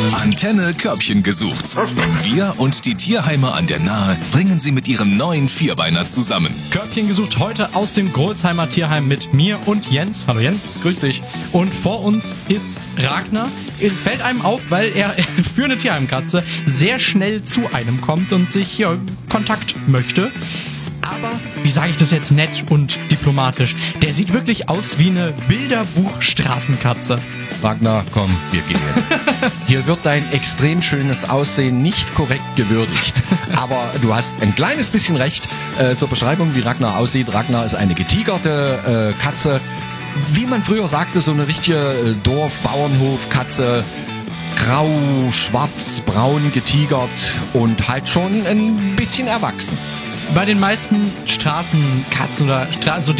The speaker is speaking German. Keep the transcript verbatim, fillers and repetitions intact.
Antenne Körbchen gesucht. Wir und die Tierheime an der Nahe bringen sie mit ihrem neuen Vierbeiner zusammen. Körbchen gesucht heute aus dem Grolsheimer Tierheim mit mir und Jens. Hallo Jens. Grüß dich. Und vor uns ist Ragnar. Fällt einem auf, weil er für eine Tierheimkatze sehr schnell zu einem kommt und sich ja, Kontakt möchte. Aber, wie sage ich das jetzt nett und diplomatisch, der sieht wirklich aus wie eine Bilderbuch-Straßenkatze. Ragnar, komm, wir gehen. Hier wird dein extrem schönes Aussehen nicht korrekt gewürdigt. Aber du hast ein kleines bisschen recht äh, zur Beschreibung, wie Ragnar aussieht. Ragnar ist eine getigerte äh, Katze. Wie man früher sagte, so eine richtige äh, Dorf-Bauernhof-Katze. Grau, schwarz, braun, getigert und halt schon ein bisschen erwachsen. Bei den meisten Straßenkatzen oder Stra- so